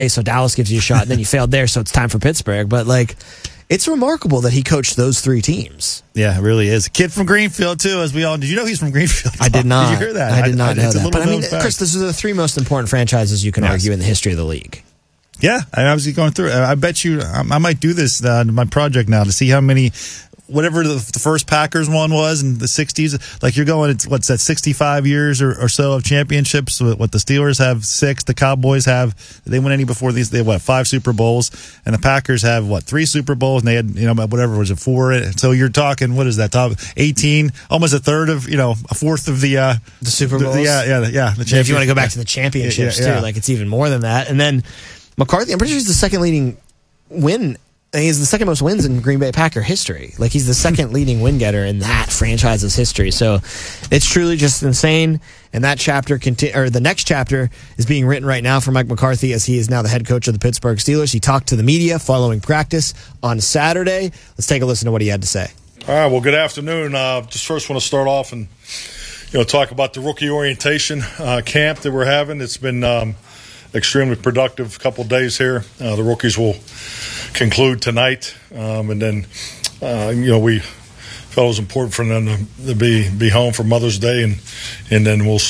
so Dallas gives you a shot, and then you failed there, so it's time for Pittsburgh. But, like, it's remarkable that he coached those three teams. Yeah, it really is. Kid from Greenfield, too, as we all. Did you know he's from Greenfield? I did not. Did you hear that? I did not know that. But, I mean, fact. Chris, this is the three most important franchises you can argue in the history of the league. Yeah, I was going through it. I bet you I might do this in my project now to see how many, whatever the first Packers one was in the 60s. Like, you're going, it's, what's that, 65 years or so of championships? What the Steelers have 6, the Cowboys have, they won any before these? They have, what, 5 Super Bowls? And the Packers have, what, 3 Super Bowls? And they had, whatever, was it 4? So you're talking, what is that, top 18? Almost a third of, a fourth of the Super Bowls? The if you want to go back to the championships, too, like, it's even more than that. And then McCarthy, I'm pretty sure he's the second leading win. He's the second most wins in Green Bay Packer history. Like, he's the second leading win getter in that franchise's history. So it's truly just insane. And that chapter, the next chapter, is being written right now for Mike McCarthy, as he is now the head coach of the Pittsburgh Steelers. He talked to the media following practice on Saturday. Let's take a listen to what he had to say. All right. Well, good afternoon. Just first want to start off and talk about the rookie orientation camp that we're having. It's been extremely productive couple days here. The rookies will conclude tonight, and then we felt it was important for them to be home for Mother's Day, and then we'll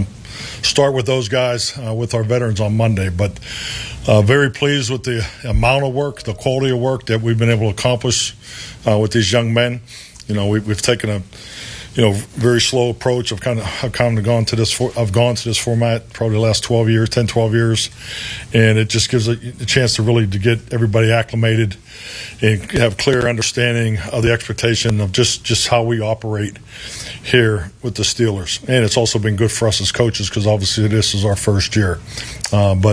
start with those guys with our veterans on Monday. But very pleased with the amount of work, the quality of work that we've been able to accomplish with these young men. We've taken a very slow approach. I've gone to this format probably the last 12 years, and it just gives a chance to get everybody acclimated and have clear understanding of the expectation of just how we operate here with the Steelers. And it's also been good for us as coaches, because obviously this is our first year. But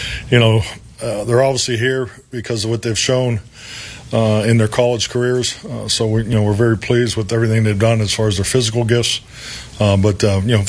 they're obviously here because of what they've shown in their college careers, so we're very pleased with everything they've done as far as their physical gifts. But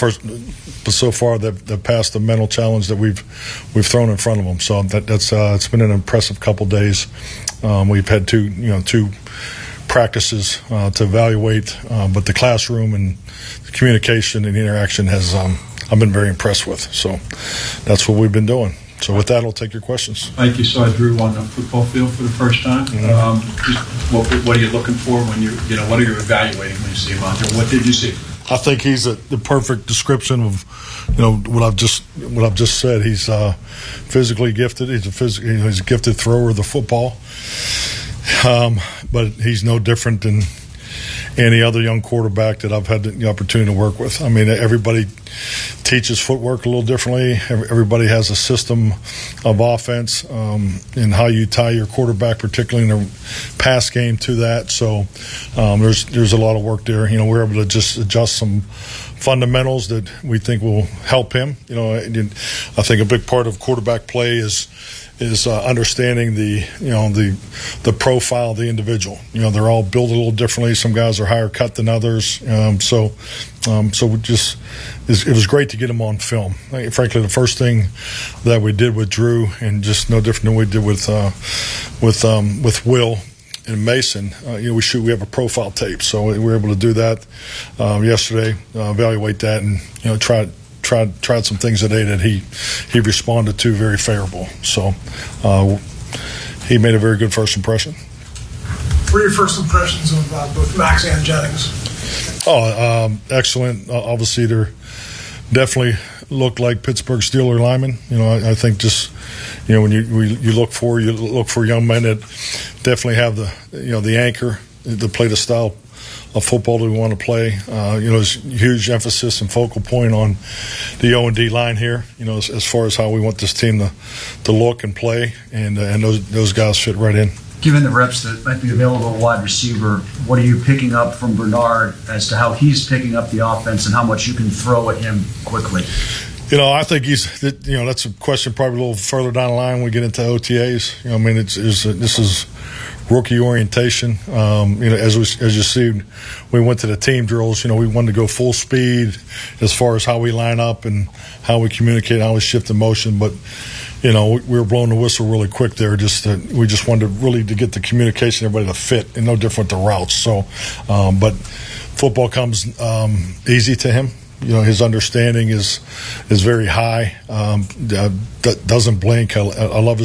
so far they've passed the mental challenge that we've thrown in front of them. So that's it's been an impressive couple days. We've had two practices to evaluate, but the classroom and the communication and the interaction has I've been very impressed with. So that's what we've been doing. So with that, I'll take your questions. Mike, you saw Drew on the football field for the first time. What are you looking for when what are you evaluating when you see him out there? What did you see? I think he's the perfect description of what I've just said. He's physically gifted. He's a gifted thrower of the football, but he's no different than any other young quarterback that I've had the opportunity to work with. I mean, everybody teaches footwork a little differently. Everybody has a system of offense and how you tie your quarterback, particularly in the pass game, to that. So there's a lot of work there. We're able to just adjust some fundamentals that we think will help him. I think a big part of quarterback play is understanding the profile of the individual. They're all built a little differently. Some guys are higher cut than others. So it was great to get him on film. Frankly, the first thing that we did with Drew, and just no different than we did with Will and Mason, we have a profile tape, so we were able to do that yesterday, evaluate that, and tried some things today that he responded to very favorable. So he made a very good first impression. What were your first impressions of both Max and Jennings? Excellent. Obviously, they're definitely look like Pittsburgh Steelers linemen. I think just when you look for young men that definitely have the anchor to play the style of football that we want to play. There's huge emphasis and focal point on the O&D line here, as far as how we want this team to look and play, and those guys fit right in. Given the reps that might be available at wide receiver, what are you picking up from Bernard as to how he's picking up the offense and how much you can throw at him quickly? I think that's a question probably a little further down the line when we get into OTAs. This is rookie orientation. As you see, we went to the team drills. We wanted to go full speed as far as how we line up and how we communicate, how we shift the motion. But we were blowing the whistle really quick there. We just wanted to get the communication, everybody to fit, and no different the routes. So, but football comes easy to him. his understanding is very high. Doesn't blink. I love his